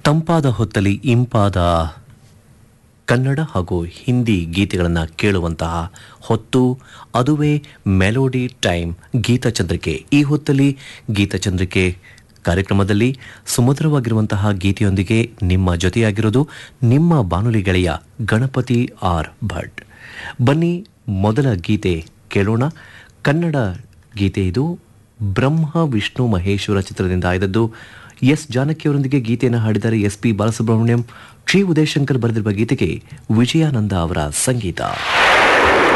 ತಂಪಾದ ಹೊತ್ತಲ್ಲಿ ಇಂಪಾದ ಕನ್ನಡ ಹಾಗೂ ಹಿಂದಿ ಗೀತೆಗಳನ್ನು ಕೇಳುವಂತಹ ಹೊತ್ತು, ಅದುವೇ ಮೆಲೋಡಿ ಟೈಮ್ ಗೀತಚಂದ್ರಿಕೆ. ಈ ಹೊತ್ತಲ್ಲಿ ಗೀತಚಂದ್ರಿಕೆ ಕಾರ್ಯಕ್ರಮದಲ್ಲಿ ಸುಮಧುರವಾಗಿರುವಂತಹ ಗೀತೆಯೊಂದಿಗೆ ನಿಮ್ಮ ಜೊತೆಯಾಗಿರೋದು ನಿಮ್ಮ ಬಾನುಲಿ ಗೆಳೆಯ ಗಣಪತಿ ಆರ್ ಭಟ್. ಬನ್ನಿ, ಮೊದಲ ಗೀತೆ ಕೇಳೋಣ. ಕನ್ನಡ ಗೀತೆ ಇದು. ಬ್ರಹ್ಮ ವಿಷ್ಣು ಮಹೇಶ್ವರ ಚಿತ್ರದಿಂದ ಆಯ್ದದ್ದು. ಎಸ್ ಜಾನಕಿಯವರೊಂದಿಗೆ ಗೀತೆಯನ್ನು ಹಾಡಿದ್ದಾರೆ ಎಸ್ ಪಿ ಬಾಲಸುಬ್ರಹ್ಮಣ್ಯಂ. ಶ್ರೀ ಉದಯಶಂಕರ್ ಬರೆದಿರುವ ಗೀತೆಗೆ ವಿಜಯಾನಂದ ಅವರ ಸಂಗೀತ.